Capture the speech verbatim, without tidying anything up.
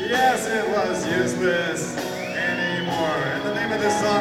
Yes, it was useless anymore. And the name of this song